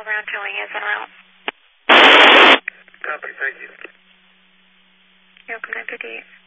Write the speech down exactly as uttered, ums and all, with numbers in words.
around towing is en route. Copy, thank you. You're welcome, nine fifty-eight.